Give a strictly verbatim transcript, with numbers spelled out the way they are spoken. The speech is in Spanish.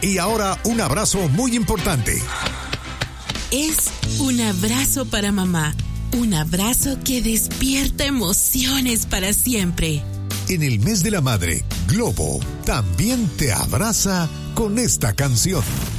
Y ahora un abrazo muy importante. Es un abrazo para mamá. Un abrazo que despierta emociones para siempre. En el mes de la madre, Globo también te abraza con esta canción.